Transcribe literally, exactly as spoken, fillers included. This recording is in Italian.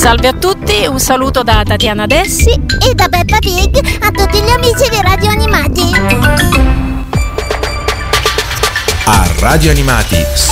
Salve a tutti, un saluto da Tatiana Dessi e da Peppa Pig a tutti gli amici di Radio Animati. A Radio Animati